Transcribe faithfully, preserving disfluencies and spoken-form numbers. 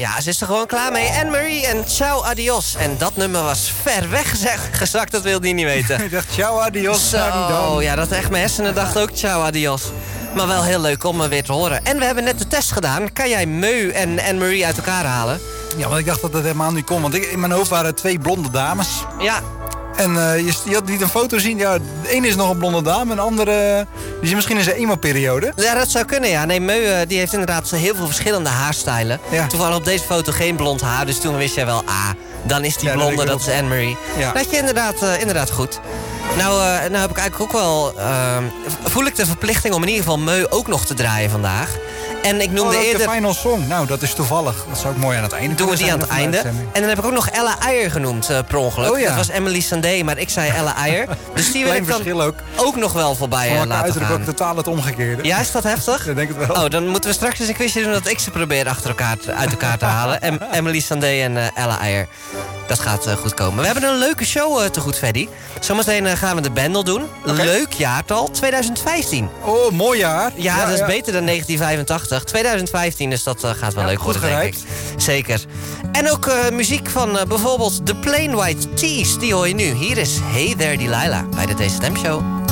Ja, ze is er gewoon klaar mee. Anne-Marie en Ciao Adios. En dat nummer was ver weg gezakt, dat wilde hij niet weten. Ik dacht, ciao adios. Zo, ja, dat echt mijn hersenen dachten ook ciao adios. Maar wel heel leuk om me weer te horen. En we hebben net de test gedaan. Kan jij Meu en Anne-Marie uit elkaar halen? Ja, want ik dacht dat het helemaal niet kon. Want ik, in mijn hoofd waren twee blonde dames. Ja. En uh, je, je had niet een foto zien. Ja, de ene is nog een blonde dame. En de andere die is misschien in zijn emo-periode. Ja, dat zou kunnen, ja. Nee, Meu uh, die heeft inderdaad heel veel verschillende haarstijlen. Ja. Toevallig op deze foto geen blond haar. Dus toen wist jij wel, ah, dan is die ja, blonde, dat, dat is Anne-Marie. Ja. Dat je inderdaad, uh, inderdaad goed. Nou, uh, nou heb ik eigenlijk ook wel... Uh, voel ik de verplichting om in ieder geval Meu ook nog te draaien vandaag. En ik noemde oh, eerder... de final song. Nou, dat is toevallig. Dat zou ook mooi aan het einde doen we die aan het einde. En dan heb ik ook nog Ella Eyer genoemd, uh, per ongeluk. Oh, ja. Dat was Emily Sandé, maar ik zei Ella Eyer. Dus die wil ik dan ook. ook nog wel voorbij uh, laten uitdruk gaan. Ook totaal het omgekeerde. Ja, is dat heftig? Ik denk het wel. Oh, dan moeten we straks eens een quizje doen dat ik ze probeer achter elkaar te, uit elkaar te halen. Em, Emily Sandé en uh, Ella Eyer. Dat gaat uh, goed komen. We hebben een leuke show uh, te goed, Freddy. Zometeen uh, gaan we de Bendel doen. Okay. Leuk jaartal, tweeduizend vijftien. Oh, mooi jaar. Ja, ja dat is ja. beter dan negentien vijfentachtig. tweeduizend vijftien, dus dat uh, gaat wel ja, leuk worden, denk ik. Zeker. En ook uh, muziek van uh, bijvoorbeeld The Plain White Tees. Die hoor je nu. Hier is Hey There Delilah bij de T S M Show.